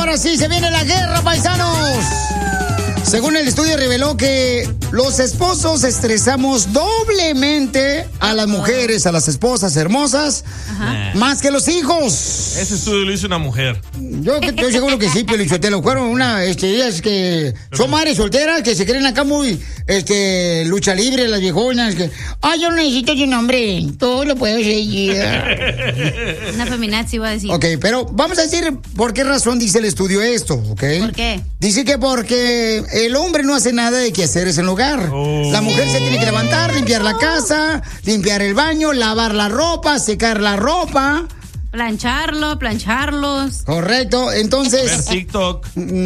ahora sí se viene la guerra, paisanos. Según el estudio reveló que los esposos estresamos doblemente a las mujeres, a las esposas hermosas, más que los hijos. Ese estudio lo hizo una mujer. Yo estoy seguro que sí, Pio Lichotelo. Fueron ellas que son madres solteras que se creen acá muy lucha libre, las viejonas. Que, yo no necesito un hombre, todo lo puedo hacer. Una feminazi iba a decir. Ok, pero vamos a decir por qué razón dice el estudio esto, ¿ok? ¿Por qué? Dice que porque el hombre no hace nada de quehaceres en el hogar. La mujer se tiene que levantar, limpiar la casa, limpiar el baño, lavar la ropa, secar la ropa. Plancharlos. Correcto, entonces... Ver TikTok.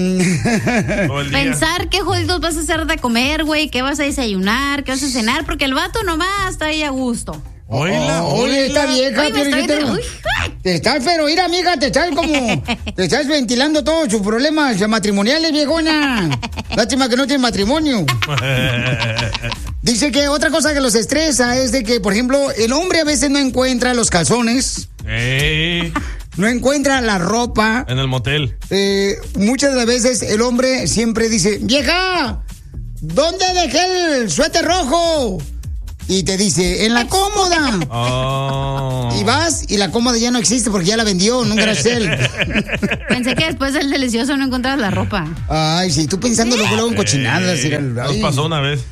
Pensar qué jodidos vas a hacer de comer, güey, qué vas a desayunar, qué vas a cenar, porque el vato nomás está ahí a gusto. Oye, esta vieja, pero mira, amiga, te estás ventilando todos sus problemas matrimoniales, viejona. Lástima que no tienes matrimonio. Dice que otra cosa que los estresa es de que, por ejemplo, el hombre a veces no encuentra los calzones. No encuentra la ropa. En el motel. Muchas de las veces el hombre siempre dice, vieja, ¿dónde dejé el suéter rojo? Y te dice, en la cómoda. Y vas y la cómoda ya no existe porque ya la vendió, nunca era él. Pensé que después del delicioso no encontrabas la ropa. Ay, sí, tú pensando luego en cochinadas. Nos pasó una vez.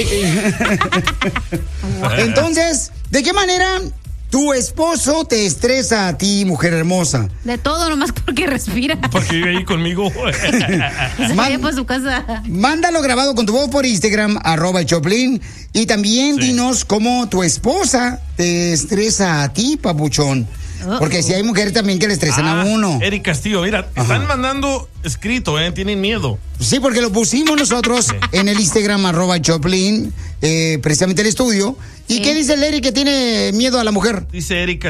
Entonces, ¿de qué manera tu esposo te estresa a ti, mujer hermosa? De todo, nomás porque respira. Porque vive ahí conmigo. Se vaya para su casa. Mándalo grabado con tu voz por Instagram, @Choplin. Y también dinos cómo tu esposa te estresa a ti, papuchón. Porque si hay mujeres también que le estresan a uno. Eric Castillo, mira, están mandando escrito, tienen miedo. Sí, porque lo pusimos nosotros en el Instagram, @Choplin, precisamente el estudio. ¿Y qué dice el Eric que tiene miedo a la mujer? Dice Eric